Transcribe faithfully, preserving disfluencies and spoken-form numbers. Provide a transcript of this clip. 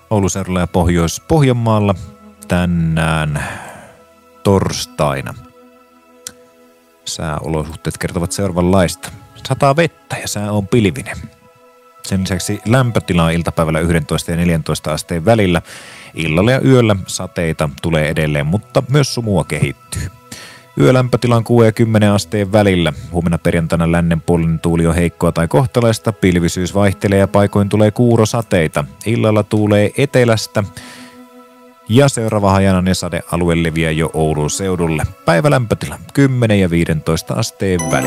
Oulun seudulla ja Pohjois-Pohjanmaalla tänään torstaina. Sääolosuhteet kertovat seuraavanlaista. Sataa vettä ja sää on pilvinen. Sen lisäksi lämpötila on iltapäivällä yksitoista ja neljätoista asteen välillä. Illalla ja yöllä sateita tulee edelleen, mutta myös sumua kehittyy. Yölämpötila on kuusi ja kymmenen asteen välillä. Huomenna perjantaina lännenpuolinen tuuli on heikkoa tai kohtalaista. Pilvisyys vaihtelee ja paikoin tulee kuurosateita. Illalla tuulee etelästä. Ja seuraava hajanainen sadealue leviää jo Oulun seudulle. Päivälämpötila kymmenen ja viisitoista asteen välillä.